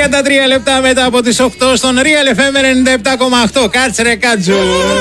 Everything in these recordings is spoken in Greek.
33 λεπτά μετά από τις 8 στον Real FM 97,8. Κάτσε ρε κάτσου.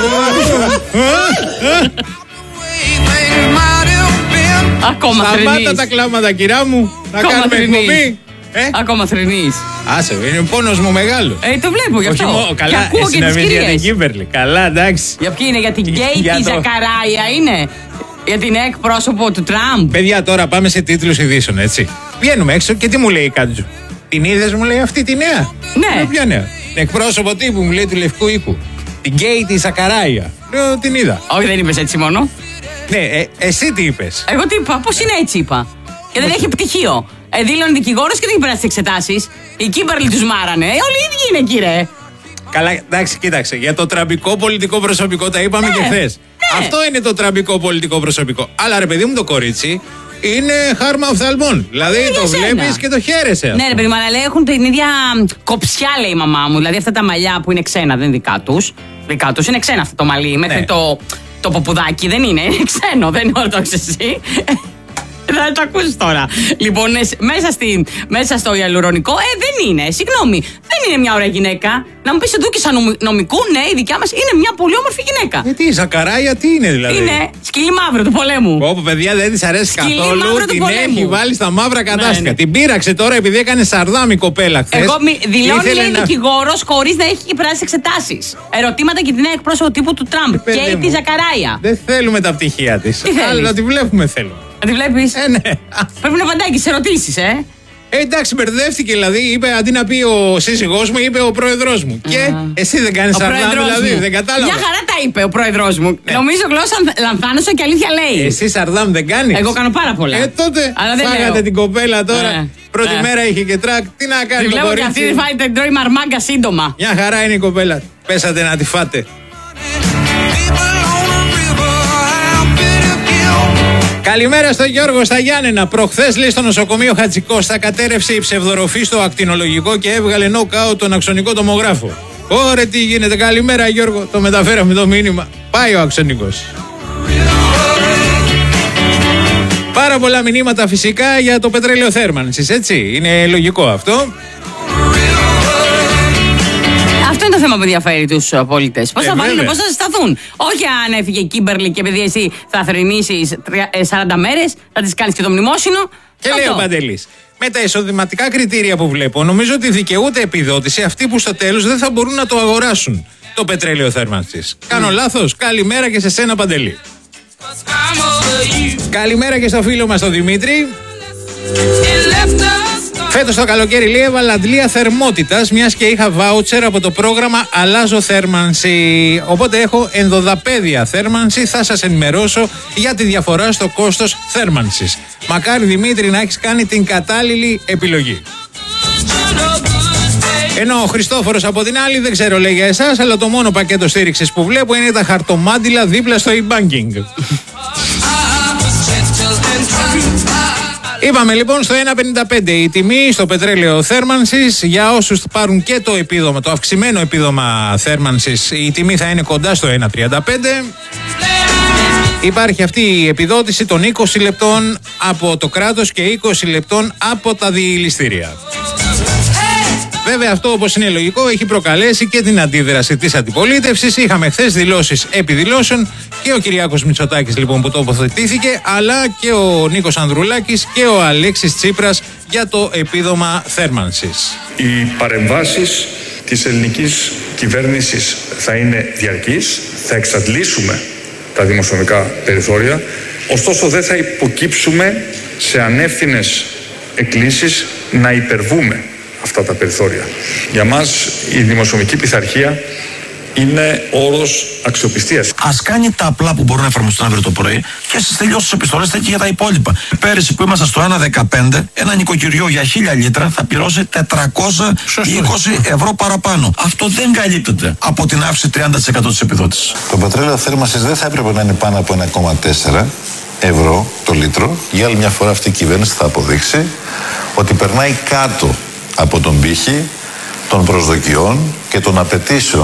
Ακόμα θρηνείς. Σταμάτα τα κλάματα, κυρά μου. Να κάνουμε εκπομπή. Ακόμα θρηνείς. Άσε, είναι πόνος μου μεγάλο. Το βλέπω γι' αυτό. Καλά, και ακούω εσύ και να τις μην για την κυρίες. Κίμπερλι. Καλά, εντάξει. Για ποιοι είναι, για την Γκέι Για τη το- Ζακαράια είναι. Για την εκπρόσωπο του Τραμπ. Παιδιά, τώρα πάμε σε τίτλους ειδήσεων, έτσι. Βγαίνουμε έξω και τι μου λέει η Κάτζου. Την είδες, μου λέει, αυτή τη νέα. Ναι. Ποια νέα? Την εκπρόσωπο τύπου, μου λέει, του Λευκού Οίκου. Την Γκέι τη Ζακαράια. Λέω, την είδα. Όχι, δεν είπες έτσι μόνο. Ναι, εσύ τι είπες? Εγώ τι είπα, πώς είναι έτσι είπα. Και δεν έχει πτυχίο. Δήλωνε δικηγόρος και δεν έχει περάσει τις εξετάσεις. Οι Κίμπερλι τους μάρανε. Όλοι οι ίδιοι είναι, κύριε. Καλά, εντάξει, κοίταξε. Για το τραμπικό πολιτικό προσωπικό τα είπαμε και χθες. Αυτό είναι το τραμπικό πολιτικό προσωπικό. Αλλά ρε παιδί μου, το κορίτσι είναι χάρμα οφθαλμών. Δηλαδή το βλέπεις και το χαίρεσαι. Ναι, ρε παιδί μου, αλλά λέει έχουν την ίδια κοψιά, λέει η μαμά μου. Δηλαδή αυτά τα μαλλιά που είναι ξένα, δεν είναι δικά τους. Δικά τους είναι ξένα αυτό το μαλλί. Μέχρι το ποπουδάκι δεν είναι. Είναι ξένο, δεν είναι όλο το έχεις εσύ. Θα το ακούσεις τώρα. Λοιπόν, μέσα στο ιαλουρονικό, δεν είναι. Συγγνώμη, δεν είναι μια ωραία γυναίκα. Να μου πεις εδώ και σαν νομικού, ναι, η δικιά μας είναι μια πολύ όμορφη γυναίκα. Γιατί η Ζακαράια τι είναι δηλαδή? Είναι σκυλί μαύρο του πολέμου. Όπου παιδιά δεν της αρέσει Σκυλί καθόλου. μαύρο του Την πολέμου. έχει βάλει στα μαύρα κατάστικα. Ναι. Την πείραξε τώρα επειδή έκανε σαρδάμι κοπέλα χθες. Εγώ δηλώνει, Ήθελε λέει, να- δικηγόρος χωρίς να έχει περάσει εξετάσεις. Ερωτήματα και την νέα εκπρόσωπο τύπου του Τραμπ. Παιδί Και μου, τη Ζακαράια. Δεν θέλουμε τα πτυχία της. Τι θέλεις? Αλλά να τη βλέπουμε θέλουμε. Να τη βλέπεις. Ναι. Πρέπει να απαντάει και σε ερωτήσεις, Εντάξει, μπερδεύτηκε δηλαδή. Είπε αντί να πει ο σύζυγός μου, είπε ο πρόεδρος μου. Και εσύ δεν κάνεις Ο σαρδάμι πρόεδρος δηλαδή. μου. Δεν κατάλαβα. Μια χαρά τα είπε ο πρόεδρος μου. Νομίζω γλώσσα λανθάνωσα και αλήθεια λέει. Εσύ σαρδάμ δεν κάνεις? Εγώ κάνω πάρα πολλά. Τότε Αλλά δεν φάγατε λέω. την κοπέλα τώρα. Πρώτη Ναι. μέρα είχε και τρακ. Τι να κάνει Τη το βλέπω και κορίτσι? αυτή φάει την τρώει μαρμάγκα σύντομα. Μια χαρά είναι η κοπέλα. Πέσατε να τη φάτε. Καλημέρα στον Γιώργο στα Γιάννενα. Προχθές, λέει, στο νοσοκομείο Χατζικώστα κατέρευσε η ψευδοροφή στο ακτινολογικό και έβγαλε νοκάουτ τον αξονικό τομογράφο. Ωρε τι γίνεται, καλημέρα Γιώργο. Το μεταφέραμε το μήνυμα. Πάει ο αξονικός. Πάρα πολλά μηνύματα φυσικά για το πετρέλαιο θέρμανσης, έτσι. Είναι λογικό αυτό. Αυτό είναι το θέμα που ενδιαφέρει τους πολίτες. Πώς θα βάλουν, βέβαια. πώς θα συσταθούν. Όχι αν έφυγε η Κίμπερλι και επειδή εσύ θα θρηνήσεις 40 μέρες, θα τις κάνεις και το μνημόσυνο. Και λέει ο Παντελής, με τα εισοδηματικά κριτήρια που βλέπω, νομίζω ότι δικαιούται επιδότηση αυτοί που στο τέλος δεν θα μπορούν να το αγοράσουν το πετρέλαιο θέρμανσης. Κάνω λάθος? Καλημέρα και σε σένα, Παντελή. Καλημέρα και στο φίλο μας τον Δημήτρη. Φέτος το καλοκαίρι, λέει, έβαλα αντλία θερμότητας, μιας και είχα βάουτσερ από το πρόγραμμα Αλλάζω Θέρμανση. Οπότε έχω ενδοδαπέδια θέρμανση. Θα σας ενημερώσω για τη διαφορά στο κόστος θέρμανσης. Μακάρι, Δημήτρη, να έχεις κάνει την κατάλληλη επιλογή. Ενώ ο Χριστόφορος από την άλλη, δεν ξέρω, λέει για εσάς, αλλά το μόνο πακέτο στήριξης που βλέπω είναι τα χαρτομάντιλα δίπλα στο e-banking. Είπαμε λοιπόν στο 1,55 η τιμή στο πετρέλαιο θέρμανσης. Για όσους πάρουν και το επίδομα, το αυξημένο επίδομα θέρμανσης, η τιμή θα είναι κοντά στο 1,35. Υπάρχει αυτή η επιδότηση των 20 λεπτών από το κράτος και 20 λεπτών από τα διηληστήρια. Βέβαια, αυτό, όπως είναι λογικό, έχει προκαλέσει και την αντίδραση της αντιπολίτευσης. Είχαμε χθες δηλώσεις επί δηλώσεων και ο Κυριάκος Μητσοτάκης, λοιπόν, που τοποθετήθηκε, αλλά και ο Νίκος Ανδρουλάκης και ο Αλέξης Τσίπρας για το επίδομα θέρμανσης. Οι παρεμβάσεις της ελληνικής κυβέρνησης θα είναι διαρκείς, θα εξαντλήσουμε τα δημοσιονομικά περιθώρια, ωστόσο δεν θα υποκύψουμε σε ανεύθυνες εκκλήσεις να υπερβούμε αυτά τα περιθώρια. Για μας η δημοσιονομική πειθαρχία είναι όρος αξιοπιστίας. Ας κάνει τα απλά που μπορούν να εφαρμοστούν αύριο το πρωί και στις τελειώσεις επιστολές θα έχει για τα υπόλοιπα. Πέρυσι που ήμασταν στο 1,15, ένα νοικοκυριό για 1000 λίτρα θα πληρώσει 420 ευρώ παραπάνω. Αυτό δεν καλύπτεται από την αύξηση 30% της επιδότησης. Το πετρέλαιο θέρμανσης δεν θα έπρεπε να είναι πάνω από 1,4 ευρώ το λίτρο. Για άλλη μια φορά αυτή η κυβέρνηση θα αποδείξει ότι περνάει κάτω από τον πύχη των προσδοκιών και των απαιτήσεων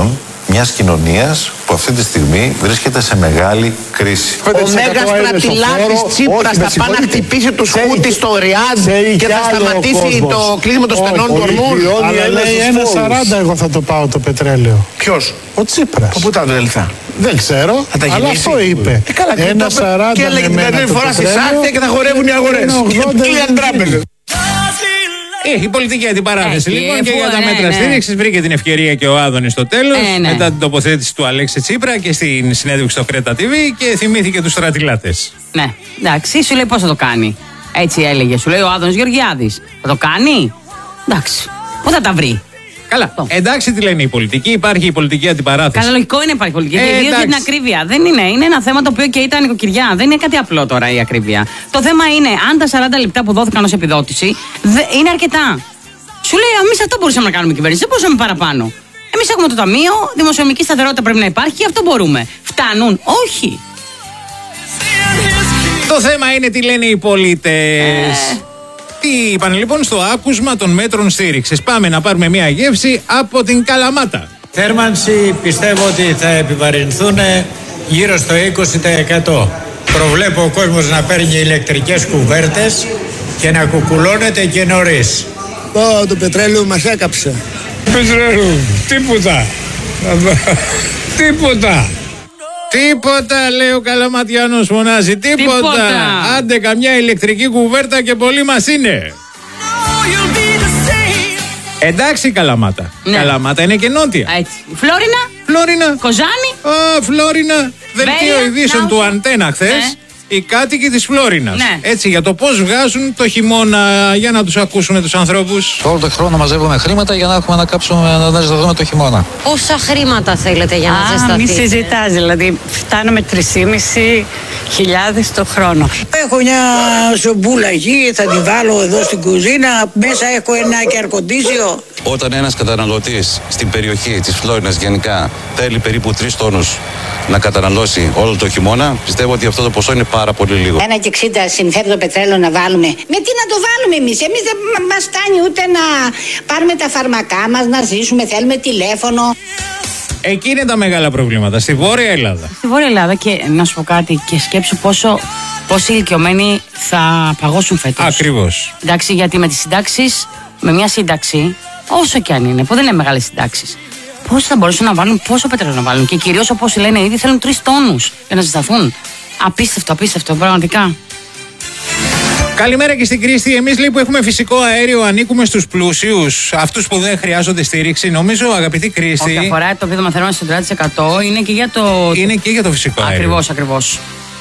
μιας κοινωνίας που αυτή τη στιγμή βρίσκεται σε μεγάλη κρίση. Ο Μέγας Στρατιλάτης Τσίπρας θα πάει να χτυπήσει τους Χούτις στο Ριάντ και θα σταματήσει το κλείσιμο των στενών του Ορμούζ. Αλλά λέει 1,40 εγώ θα το πάω το πετρέλαιο. Ποιος? Ο Τσίπρας. Πού τα λεφτά? Δεν ξέρω, αλλά αυτό είπε. 1,40 και έλεγε την περνμένη φορά στη Σάρτια και θα χορεύουν οι αγορές. Κλείναν τράπεζες. Η πολιτική αντιπαράθεση λοιπόν και για τα μέτρα στήριξης βρήκε την ευκαιρία και ο Άδωνης στο τέλος, μετά την τοποθέτηση του Αλέξη Τσίπρα και στην συνέντευξη στο Κρέτα TV και θυμήθηκε τους στρατιλάτες. Ναι, εντάξει, σου λέει πώς θα το κάνει. Έτσι έλεγε, σου λέει ο Άδωνης Γεωργιάδης. Θα το κάνει, εντάξει, πού θα τα βρει. Καλά. Εντάξει, τι λένε οι πολιτικοί, υπάρχει η πολιτική αντιπαράθεση. Καλά, λογικό είναι υπάρχει πολιτική. Ιδίως για την ακρίβεια. Δεν είναι ένα θέμα το οποίο καίει τα νοικοκυριά. Δεν είναι κάτι απλό τώρα η ακρίβεια. Το θέμα είναι αν τα 40 λεπτά που δόθηκαν ως επιδότηση είναι αρκετά. Σου λέει, εμείς αυτό μπορούσαμε να κάνουμε κυβέρνηση, δεν μπορούσαμε παραπάνω. Εμείς έχουμε το ταμείο, δημοσιονομική σταθερότητα πρέπει να υπάρχει, αυτό μπορούμε. Φτάνουν, όχι. Το θέμα είναι τι λένε οι πολίτες. Τι είπαν λοιπόν στο άκουσμα των μέτρων στήριξης. Πάμε να πάρουμε μια γεύση από την Καλαμάτα. Θέρμανση πιστεύω ότι θα επιβαρυνθούν γύρω στο 20%. Προβλέπω ο κόσμος να παίρνει ηλεκτρικές κουβέρτες και να κουκουλώνεται και νωρίς. Το πετρέλαιο μας έκαψε. Πετρέλαιο, τίποτα. Τίποτα. Τίποτα, λέει ο Καλαματιάνος, φωνάζει. Τίποτα. Άντε καμιά ηλεκτρική κουβέρτα και πολύ μας είναι. Εντάξει Καλαμάτα. Ναι. Καλαμάτα είναι και νότια. Έτσι. Φλόρινα. Κοζάνη. Φλόρινα. Δελτίο ειδήσεων του Αντένα χθες. Ναι. Οι κάτοικοι της Φλόρινας. Ναι. Έτσι, για το πώς βγάζουν το χειμώνα, για να τους ακούσουμε τους ανθρώπους. Όλο τον χρόνο μαζεύουμε χρήματα για να έχουμε να κάψουμε να ζεσταθούμε το χειμώνα. Πόσα χρήματα θέλετε για να ζεσταθείτε? Μη συζητάς, δηλαδή φτάνουμε 3.500 το χρόνο. Έχω μια σομπούλα εκεί, θα τη βάλω εδώ στην κουζίνα, μέσα έχω ένα κερκοντήσιο. Όταν ένας καταναλωτής στην περιοχή της Φλόρινας γενικά θέλει περίπου 3 τόνους να καταναλώσει όλο το χειμώνα, πιστεύω ότι αυτό το ποσό είναι πάρα πολύ λίγο. 1,60 συνθέτει το πετρέλαιο να βάλουμε. Με τι να το βάλουμε εμείς? Εμείς δεν μας φτάνει ούτε να πάρουμε τα φαρμακά μας, να ζήσουμε, θέλουμε τηλέφωνο. Εκεί είναι τα μεγάλα προβλήματα, στη Βόρεια Ελλάδα. Στη Βόρεια Ελλάδα και να σου πω κάτι και σκέψου πόσοι ηλικιωμένοι θα παγώσουν φέτος. Ακριβώς. Εντάξει, γιατί με τις συντάξεις, με μια σύνταξη, όσο και αν είναι, που δεν είναι μεγάλες συντάξεις, πώς θα μπορούσαν να βάλουν, πόσο πετρέλαιο να βάλουν. Και κυρίως όπως λένε ήδη θέλουν 3 τόνους για να ζεσταθούν. Απίστευτο, πραγματικά. Καλημέρα και στην Κρίστη. Εμείς λέει που έχουμε φυσικό αέριο ανήκουμε στους πλούσιους, αυτούς που δεν χρειάζονται στήριξη. Νομίζω, αγαπητή Κρίστη. Όχι, αφορά το επίδομα θέρμανσης στο 30%, είναι και για το. Είναι και για το φυσικό αέριο. Ακριβώς.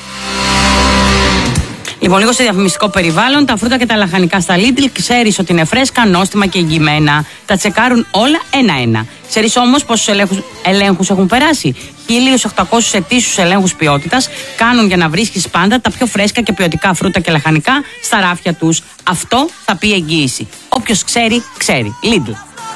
Λοιπόν, λίγο σε διαφημιστικό περιβάλλον, τα φρούτα και τα λαχανικά στα Lidl ξέρεις ότι είναι φρέσκα, νόστιμα και εγγυημένα. Τα τσεκάρουν όλα ένα-ένα. Ξέρεις όμως πόσους ελέγχους έχουν περάσει? 1.800 ετήσιους ελέγχους ποιότητας κάνουν για να βρίσκεις πάντα τα πιο φρέσκα και ποιοτικά φρούτα και λαχανικά στα ράφια τους. Αυτό θα πει εγγύηση. Όποιος ξέρει, ξέρει. Lidl.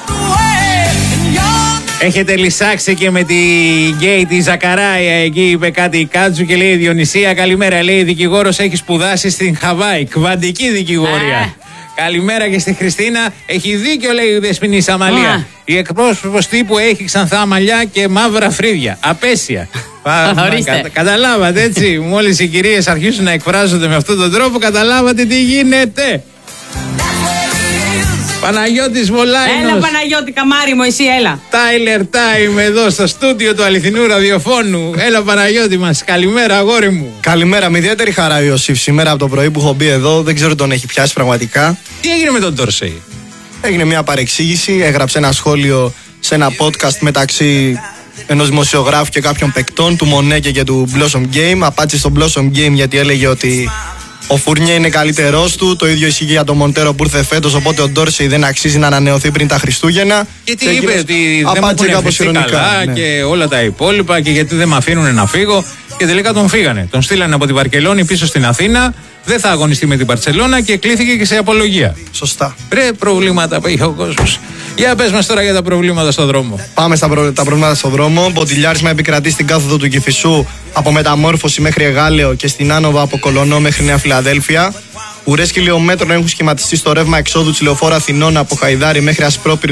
Έχετε λυσάξει και με τη γκέι τη Ζακαράια. Εκεί είπε κάτι η Κάτσου και λέει: Διονυσία, καλημέρα. Λέει: δικηγόρος έχει σπουδάσει στην Χαβάη. Κβαντική δικηγόρια. Καλημέρα και στη Χριστίνα. Έχει δίκιο, λέει η Δεσποινή Αμαλία. Η εκπρόσωπος τύπου έχει ξανθά μαλλιά και μαύρα φρύδια. Απέσια. Καταλάβατε έτσι. Μόλις οι κυρίες αρχίσουν να εκφράζονται με αυτόν τον τρόπο, καταλάβατε τι γίνεται. Παναγιώτης Βολάινος. Έλα Παναγιώτη, καμάρι μου, εσύ έλα. Tyler Time εδώ στο στούντιο του αληθινού ραδιοφώνου. Έλα Παναγιώτη μας, καλημέρα αγόρι μου. Καλημέρα, με ιδιαίτερη χαρά ο Ιωσήφ σήμερα από το πρωί που έχω μπει εδώ. Δεν ξέρω τον έχει πιάσει πραγματικά. Τι έγινε με τον Ντόρσεϊ? Έγινε μια παρεξήγηση, έγραψε ένα σχόλιο σε ένα podcast μεταξύ ενός δημοσιογράφου και κάποιων παικτών, του Μονέκε και του Blossom Game. Απάντησε στο Blossom Game γιατί έλεγε ότι ο Φουρνιέ είναι καλύτερός του. Το ίδιο ισχύει για τον Μοντέρο που ήρθε φέτος. Οπότε ο Ντόρσεϊ δεν αξίζει να ανανεωθεί πριν τα Χριστούγεννα. Και τι είπε, ότι δεν μου έχουν ευχηθεί καλά και όλα τα υπόλοιπα και γιατί δεν με αφήνουν να φύγω. Και τελικά τον φύγανε. Τον στείλανε από τη Βαρκελόνη πίσω στην Αθήνα. Δεν θα αγωνιστεί με την Μπαρσελόνα και κλήθηκε και σε απολογία. Σωστά. Ρε προβλήματα που είχε ο κόσμος. Για πες μας τώρα για τα προβλήματα στον δρόμο. Πάμε στα τα προβλήματα στον δρόμο. Μποτιλιάρισμα επικρατεί στην κάθοδο του Κηφισού από Μεταμόρφωση μέχρι Εγάλεο και στην Άνοβα από Κολονό μέχρι Νέα Φιλαδέλφια. Ουρές χιλιόμετρων έχουν σχηματιστεί στο ρεύμα εξόδου της λεωφόρου Αθηνών από Χαϊδάρη μέχρι Ασπρόπυργο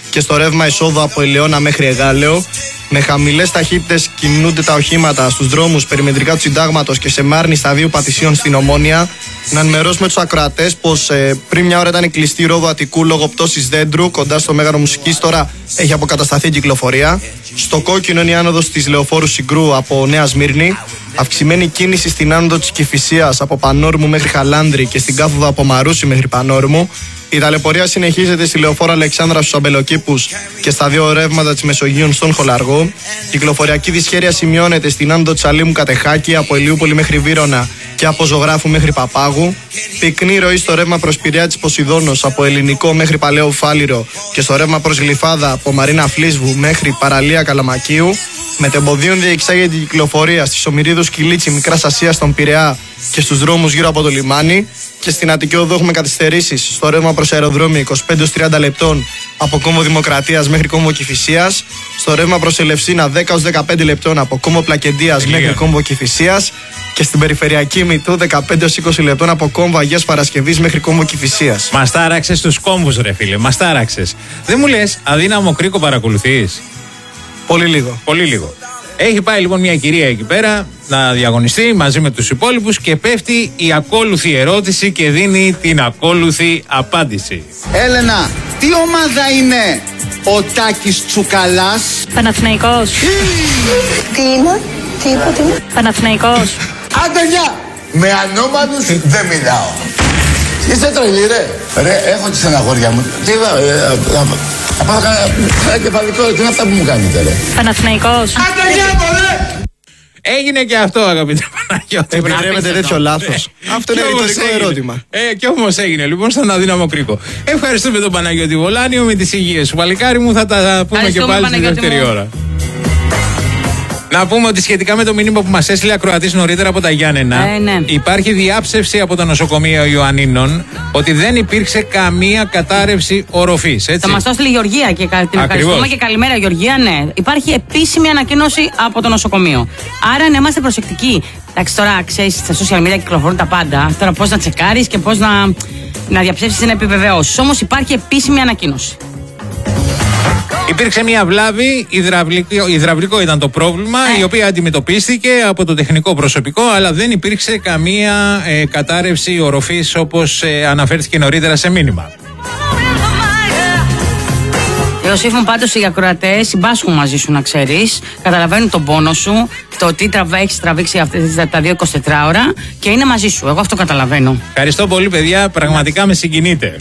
και στο ρεύμα εισόδου από Ελαιώνα μέχρι Εγάλεο. Με χαμηλές ταχύτητες κινούνται τα οχήματα στους δρόμους περιμετρικά του Συντάγματος και σε Μάρνη σταδίου Πατησίων στην Ομόνια. Να ενημερώσουμε τους ακροατές πως πριν μια ώρα ήταν κλειστή η ρόδο Αττικού λόγω πτώσης δέντρου κοντά στο Μέγαρο Μουσικής. Τώρα έχει αποκατασταθεί η κυκλοφορία. Στο κόκκινο είναι η άνοδος της Λεωφόρου Συγκρού από Νέα Σμύρνη. Αυξημένη κίνηση στην άνοδο της Κηφισίας από Πανόρμου μέχρι Χαλάνδρη και στην κάθοδο από Μαρούσι μέχρι Πανόρμου. Η ταλαιπωρία συνεχίζεται στη Λεωφόρο Αλεξάνδρα στους Αμπελοκήπους και στα δύο ρεύματα της Μεσογείου στον Χολαργό. Κυκλοφοριακή δυσχέρεια σημειώνεται στην άνοδο της Αλήμου Κατεχάκη από Ηλιούπολη μέχρι Βύρωνα και από Ζωγράφου μέχρι Παπάγου. Πυκνή ροή στο ρεύμα προς Πειραιά της Ποσειδώνος από Ελληνικό μέχρι Παλαιό Φάληρο και στο ρεύμα προς Γλυφάδα από Μαρίνα Φλίσβου μέχρι Παραλία Καλαμακίου. Μετεμποδίων διεξάγεται η κυκλοφορία στις Ομηρίδους Κιλίτσι Μικράς Ασίας στον Πειραιά και στους δρόμους γύρω από το λιμάνι. Και στην Αττική Οδό έχουμε καθυστερήσεις στο ρεύμα προς αεροδρόμιο 25-30 λεπτών από Κόμβο Δημοκρατίας μέχρι Κόμβο Κηφισίας. Στο ρεύμα προς Ελευσίνα 10-15 λεπτών από Κόμβο Πλακεντίας μέχρι Κόμβο Κηφισίας. Και στην περιφερειακή Μητού 15-20 λεπτών από Κόμβο Αγίας Παρασκευής μέχρι Κόμβο Κηφισίας. Μας τάραξες τους κόμβους, ρε φίλε, μας τάραξες. Δεν μου λες, αδύναμο κρίκο παρακολουθείς? Πολύ λίγο. Πολύ λίγο. Έχει πάει λοιπόν μια κυρία εκεί πέρα να διαγωνιστεί μαζί με τους υπόλοιπους και πέφτει η ακόλουθη ερώτηση και δίνει την ακόλουθη απάντηση. Έλενα, τι ομάδα είναι ο Τάκης Τσουκαλάς? Παναθηναϊκός. Τι είναι, τι είπατε είναι? Παναθηναϊκός. Άντε γεια! Με ανώμαλους δεν μιλάω. Είστε τρελοί ρε, έχω τη στεναχώρια μου. Τι θα πάω κανένα κεφαλικό, τι είναι αυτά που μου κάνετε ρε? Παναθηναϊκός. Άντε γεια μωρέ! Έγινε και αυτό, αγαπητέ Παναγιώτη. Επιτρέπετε τέτοιο λάθος? Αυτό είναι ρητορικό ερώτημα. Και όμως έγινε λοιπόν στον αδύναμο κρίκο. Ευχαριστούμε τον Παναγιώτη Βολάνιο με τις υγείες σου. Παλικάρι μου, θα τα πούμε και πάλι στη δεύτερη ώρα. Να πούμε ότι σχετικά με το μήνυμα που μας έστειλε ακροατής νωρίτερα από τα Γιάννενα, υπάρχει διάψευση από το νοσοκομείο Ιωαννίνων ότι δεν υπήρξε καμία κατάρρευση οροφής. Έτσι. Θα μας το έστειλε η Γεωργία και την ευχαριστούμε και καλημέρα Γεωργία. Ναι, υπάρχει επίσημη ανακοίνωση από το νοσοκομείο. Άρα να είμαστε προσεκτικοί. Εντάξει, τώρα ξέρεις, στα social media κυκλοφορούν τα πάντα. Τώρα πώς να τσεκάρεις και πώς να διαψεύσεις ή να επιβεβαιώσεις. Όμως υπάρχει επίσημη ανακοίνωση. Υπήρξε μια βλάβη, υδραυλικό ήταν το πρόβλημα, η οποία αντιμετωπίστηκε από το τεχνικό προσωπικό, αλλά δεν υπήρξε καμία κατάρρευση οροφής όπως αναφέρθηκε νωρίτερα σε μήνυμα. Ιωσήφ μου, πάντως οι ακροατές συμπάσχουν μαζί σου, να ξέρεις. Καταλαβαίνουν τον πόνο σου, το τι έχεις τραβήξει τα 2-24 ώρα και είναι μαζί σου. Εγώ αυτό καταλαβαίνω. Ευχαριστώ πολύ, παιδιά. Πραγματικά με συγκινείτε.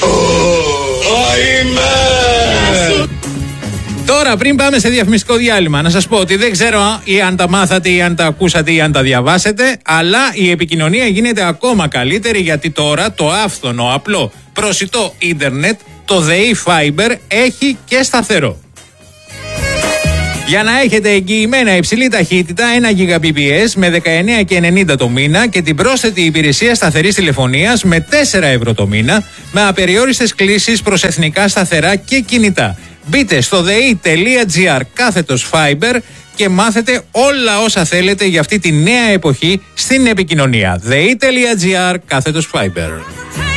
Τώρα, πριν πάμε σε διαφημιστικό διάλειμμα, να σας πω ότι δεν ξέρω ή αν τα μάθατε ή αν τα ακούσατε ή αν τα διαβάσετε, αλλά η επικοινωνία γίνεται ακόμα καλύτερη, γιατί τώρα το άφθονο, απλό, προσιτό ίντερνετ, το ΔΕΗ Fiber, έχει και σταθερό. Για να έχετε εγγυημένα υψηλή ταχύτητα 1 Gbps με 19,90 το μήνα και την πρόσθετη υπηρεσία σταθερής τηλεφωνίας με 4 ευρώ το μήνα, με απεριόριστες κλήσεις προς εθνικά σταθερά και κινητά. Μπείτε στο dei.gr/fiber και μάθετε όλα όσα θέλετε για αυτή τη νέα εποχή στην επικοινωνία. dei.gr/fiber.